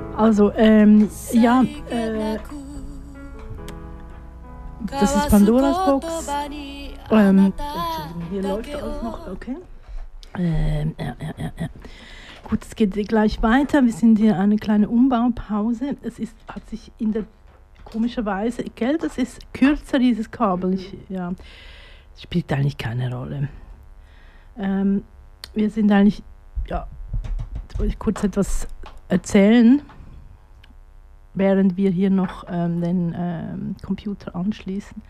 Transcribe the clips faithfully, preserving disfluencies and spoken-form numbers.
Also, ähm, ja, äh, das ist Pandoras Box. Ähm, Entschuldigung, hier läuft alles noch, okay. Ähm, ja, ja, ja, ja. Gut, es geht gleich weiter. Wir sind hier eine kleine Umbaupause. Es ist, hat sich in der komischerweise, gell, das ist kürzer, dieses Kabel. Ich, ja, spielt eigentlich keine Rolle. Ähm, wir sind eigentlich, ja, jetzt wollte ich kurz etwas erzählen, während wir hier noch ähm, den ähm, Computer anschließen.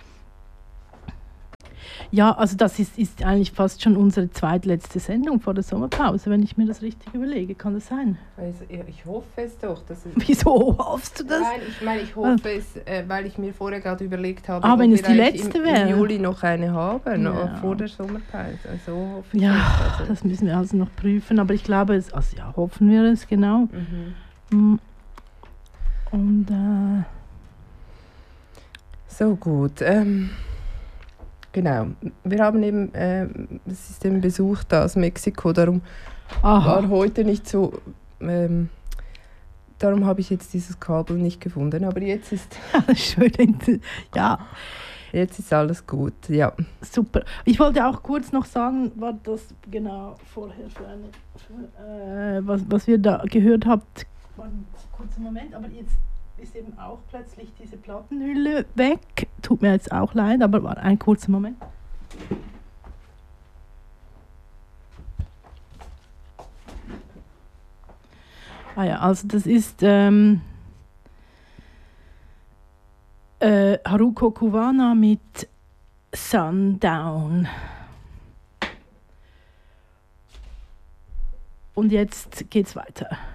Ja, also das ist, ist eigentlich fast schon unsere zweitletzte Sendung vor der Sommerpause, wenn ich mir das richtig überlege. Kann das sein? Also, ich hoffe es doch. Dass es Wieso hoffst du das? Nein, ich meine, ich hoffe ah. es, äh, weil ich mir vorher gerade überlegt habe, ah, ob wenn wir es die letzte im, wäre. im Juli noch eine haben, ja. vor der Sommerpause. Also, hoffe ich ja, also. Das müssen wir also noch prüfen, aber ich glaube, es, also ja, hoffen wir es, genau. Mhm. Und äh, so gut. Ähm, genau. Wir haben eben, äh, es ist eben Besuch da aus Mexiko, darum Aha. war heute nicht so. Ähm, darum habe ich jetzt dieses Kabel nicht gefunden, aber jetzt ist schön. Ja. Jetzt ist alles gut, ja. Super. Ich wollte auch kurz noch sagen, was das genau vorher für eine, für, äh, was, was wir da gehört habt. Einen kurzen Moment, aber jetzt ist eben auch plötzlich diese Plattenhülle weg. Tut mir jetzt auch leid, aber war ein kurzer Moment. Ah ja, also das ist ähm, äh, Haruko Kuwahara mit Sundown. Und jetzt geht's weiter.